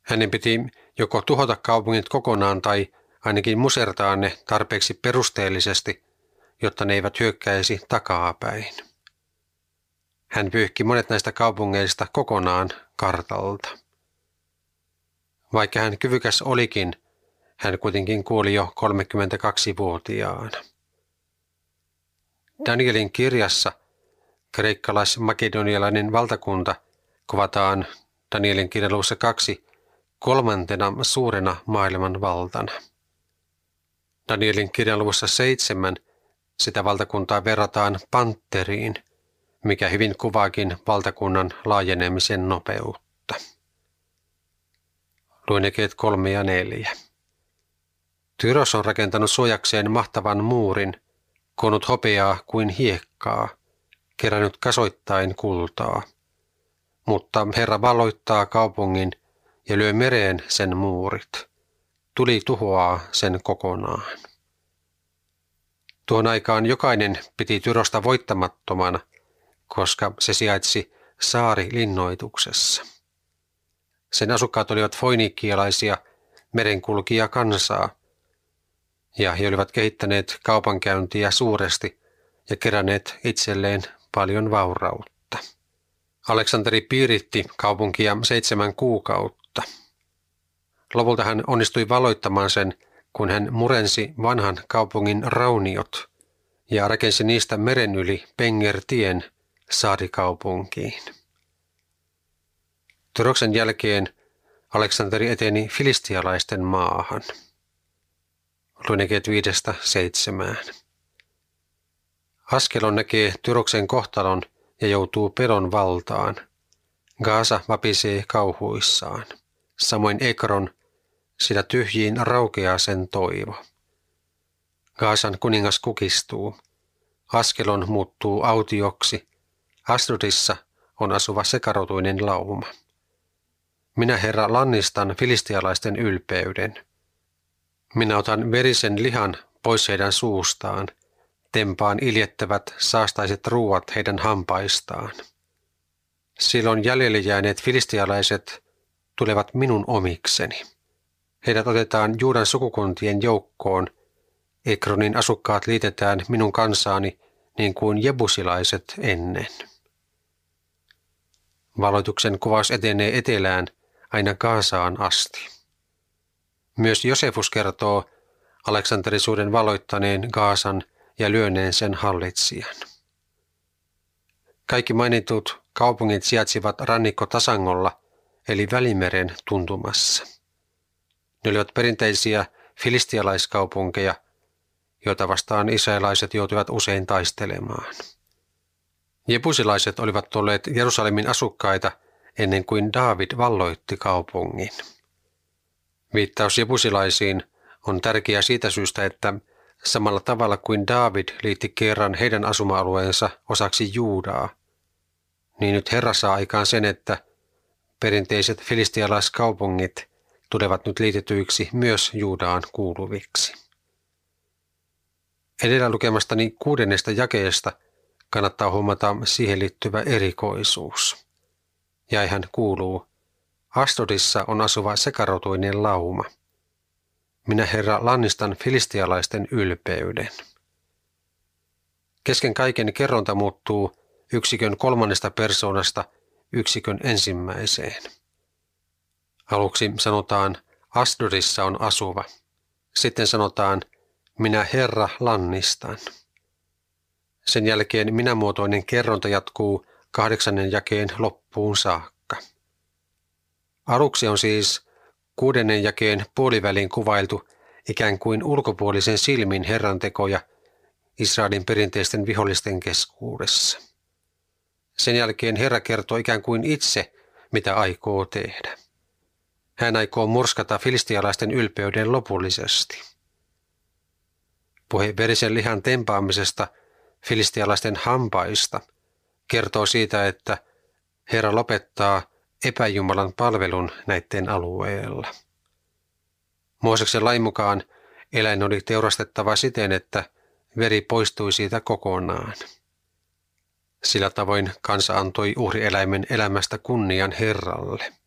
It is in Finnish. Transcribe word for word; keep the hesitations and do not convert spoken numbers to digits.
Hänen piti joko tuhota kaupungit kokonaan tai ainakin musertaa ne tarpeeksi perusteellisesti, jotta ne eivät hyökkäisi takaapäin. Hän pyyhki monet näistä kaupungeista kokonaan kartalta. Vaikka hän kyvykäs olikin, hän kuitenkin kuoli jo kolmekymmentäkaksivuotiaana. Danielin kirjassa kreikkalais-makedonialainen valtakunta kuvataan Danielin kirjan luvussa kaksi kolmantena suurena maailman valtana. Danielin kirjan luvussa seitsemän sitä valtakuntaa verrataan pantteriin, mikä hyvin kuvaakin valtakunnan laajenemisen nopeutta. Luin jakeet kolme ja neljä. Tyros on rakentanut suojakseen mahtavan muurin, koonnut hopeaa kuin hiekkaa, kerännyt kasoittain kultaa. Mutta Herra valloittaa kaupungin ja lyö mereen sen muurit. Tuli tuhoaa sen kokonaan. Tuon aikaan jokainen piti Tyrosta voittamattomana, koska se sijaitsi saarilinnoituksessa. Sen asukkaat olivat foiniikkialaisia merenkulkija kansaa, ja he olivat kehittäneet kaupankäyntiä suuresti ja keränneet itselleen paljon vaurautta. Aleksanteri piiritti kaupunkia seitsemän kuukautta. Lopulta hän onnistui valloittamaan sen, kun hän murensi vanhan kaupungin rauniot ja rakensi niistä meren yli Pengertien saarikaupunkiin. Tyroksen jälkeen Aleksanteri eteni filistialaisten maahan. Luin jakeet viidestä seitsemään. Askelon näkee Tyroksen kohtalon ja joutuu pelon valtaan. Gaasa vapisee kauhuissaan. Samoin Ekron, sillä tyhjiin raukeaa sen toivo. Gaasan kuningas kukistuu. Askelon muuttuu autioksi. Asdodissa on asuva sekarotuinen lauma. Minä, Herra, lannistan filistialaisten ylpeyden. Minä otan verisen lihan pois heidän suustaan, tempaan iljettävät saastaiset ruuat heidän hampaistaan. Silloin jäljelle jääneet filistialaiset tulevat minun omikseni. Heidät otetaan Juudan sukukuntien joukkoon. Ekronin asukkaat liitetään minun kansaani niin kuin jebusilaiset ennen. Valloituksen kuvaus etenee etelään aina Gaasaan asti. Myös Josefus kertoo Aleksanterisuuden valloittaneen Gaasan ja lyöneen sen hallitsijan. Kaikki mainitut kaupungit sijaitsivat rannikkotasangolla eli Välimeren tuntumassa. Ne olivat perinteisiä filistialaiskaupunkeja, joita vastaan israelaiset joutuivat usein taistelemaan. Jebusilaiset olivat olleet Jerusalemin asukkaita ennen kuin Daavid valloitti kaupungin. Viittaus jebusilaisiin on tärkeä siitä syystä, että samalla tavalla kuin Daavid liitti kerran heidän asuma-alueensa osaksi Juudaa, niin nyt Herra saa aikaan sen, että perinteiset filistialaiskaupungit tulevat nyt liitetyiksi myös Juudaan kuuluviksi. Edellä lukemastani kuudennesta jakeesta kannattaa huomata siihen liittyvä erikoisuus. Jäihän kuuluu, Asdodissa on asuva sekarotuinen lauma. Minä, Herra, lannistan filistialaisten ylpeyden. Kesken kaiken kerronta muuttuu yksikön kolmannesta persoonasta yksikön ensimmäiseen. Aluksi sanotaan, Asdodissa on asuva. Sitten sanotaan, minä, Herra, lannistan. Sen jälkeen minämuotoinen kerronta jatkuu kahdeksannen jakeen loppuun saakka. Aluksi on siis kuudennen jakeen puoliväliin kuvailtu ikään kuin ulkopuolisen silmin Herran tekoja Israelin perinteisten vihollisten keskuudessa. Sen jälkeen Herra kertoo ikään kuin itse, mitä aikoo tehdä. Hän aikoo murskata filistialaisten ylpeyden lopullisesti. Puhe verisen lihan tempaamisesta filistialaisten hampaista kertoo siitä, että Herra lopettaa epäjumalan palvelun näiden alueella. Mooseksen lain mukaan eläin oli teurastettava siten, että veri poistui siitä kokonaan. Sillä tavoin kansa antoi uhrieläimen elämästä kunnian Herralle.